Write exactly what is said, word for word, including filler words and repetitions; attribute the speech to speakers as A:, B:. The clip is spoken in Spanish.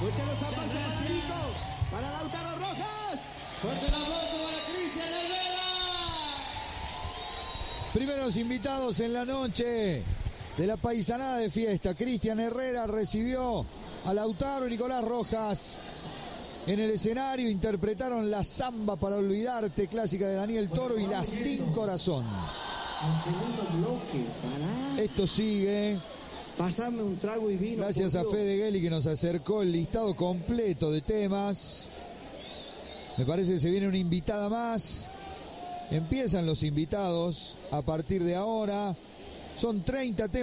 A: Fuerte los aplausos para Nico, para Lautaro Rojas.
B: Fuerte el aplauso para Cristian Herrera.
C: Primeros invitados en la noche de la paisanada de fiesta. Cristian Herrera recibió a Lautaro y Nicolás Rojas en el escenario. Interpretaron la Samba para Olvidarte, clásica de Daniel Toro, y la Sin Corazón.
A: El segundo bloque, pará.
C: Esto sigue.
A: Pasame un trago y vino.
C: Gracias a Fede Gelli, que nos acercó el listado completo de temas. Me parece que se viene una invitada más. Empiezan los invitados a partir de ahora. Son treinta temas.